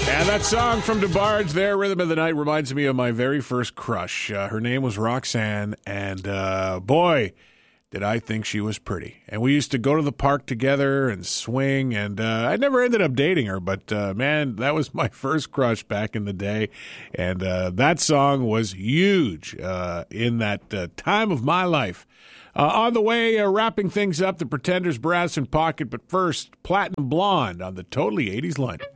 And that song from DeBarge there, Rhythm of the Night, reminds me of my very first crush. Her name was Roxanne, and boy, did I think she was pretty. And we used to go to the park together and swing, and I never ended up dating her, but man, that was my first crush back in the day. And that song was huge in that time of my life. On the way, wrapping things up, the Pretenders, Brass and Pocket, but first, Platinum Blonde on the Totally 80s line.